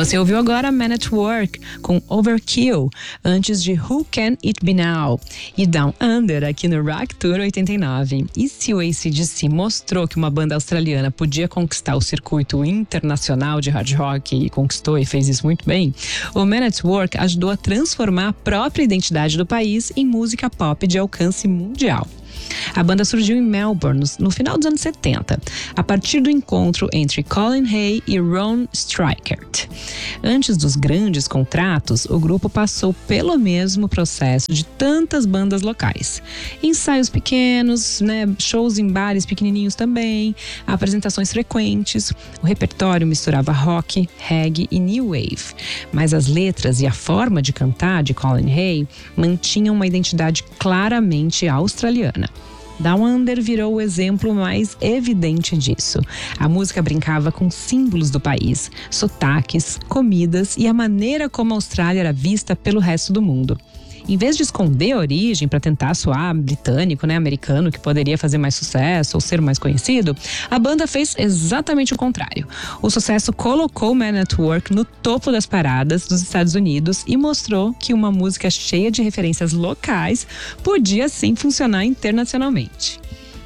Você ouviu agora Man at Work com Overkill, antes de Who Can It Be Now e Down Under aqui no Rock Tour 89. E se o AC/DC mostrou que uma banda australiana podia conquistar o circuito internacional de hard rock e conquistou e fez isso muito bem, o Man at Work ajudou a transformar a própria identidade do país em música pop de alcance mundial. A banda surgiu em Melbourne no final dos anos 70, a partir do encontro entre Colin Hay e Ron Strykert. Antes dos grandes contratos, o grupo passou pelo mesmo processo de tantas bandas locais. Ensaios pequenos, shows em bares pequenininhos também, apresentações frequentes. O repertório misturava rock, reggae e new wave. Mas as letras e a forma de cantar de Colin Hay mantinham uma identidade claramente australiana. Down Under virou o exemplo mais evidente disso. A música brincava com símbolos do país, sotaques, comidas e a maneira como a Austrália era vista pelo resto do mundo. Em vez de esconder a origem para tentar soar britânico, americano, que poderia fazer mais sucesso ou ser mais conhecido, a banda fez exatamente o contrário. O sucesso colocou Man at Work no topo das paradas dos Estados Unidos e mostrou que uma música cheia de referências locais podia sim funcionar internacionalmente.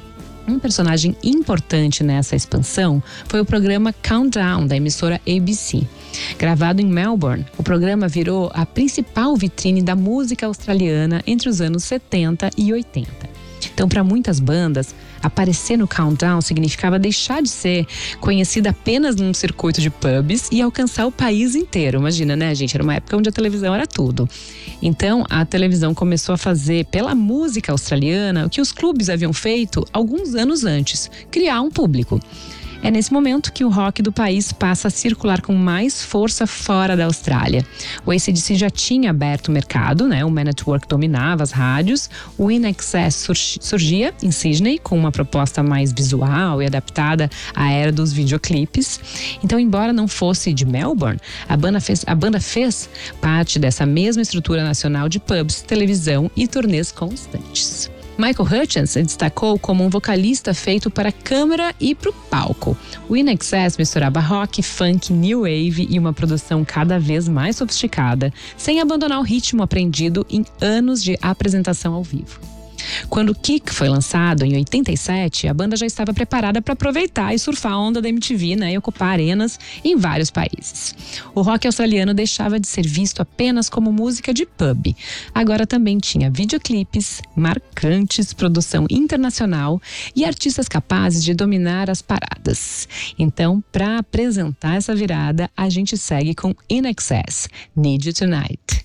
Um personagem importante nessa expansão foi o programa Countdown, da emissora ABC. Gravado em Melbourne, o programa virou a principal vitrine da música australiana entre os anos 70 e 80. Então, para muitas bandas, aparecer no Countdown significava deixar de ser conhecida apenas num circuito de pubs e alcançar o país inteiro. Imagina, gente? Era uma época onde a televisão era tudo. Então, a televisão começou a fazer pela música australiana o que os clubes haviam feito alguns anos antes: criar um público. É nesse momento que o rock do país passa a circular com mais força fora da Austrália. O AC/DC já tinha aberto o mercado, o Man at Work dominava as rádios, o In Excess surgia em Sydney com uma proposta mais visual e adaptada à era dos videoclipes. Então, embora não fosse de Melbourne, a banda fez parte dessa mesma estrutura nacional de pubs, televisão e turnês constantes. Michael Hutchence se destacou como um vocalista feito para a câmera e para o palco. O In Excess misturava rock, funk, new wave e uma produção cada vez mais sofisticada, sem abandonar o ritmo aprendido em anos de apresentação ao vivo. Quando o Kick foi lançado, em 87, a banda já estava preparada para aproveitar e surfar a onda da MTV, e ocupar arenas em vários países. O rock australiano deixava de ser visto apenas como música de pub. Agora também tinha videoclipes marcantes, produção internacional e artistas capazes de dominar as paradas. Então, para apresentar essa virada, a gente segue com In Excess, Need You Tonight.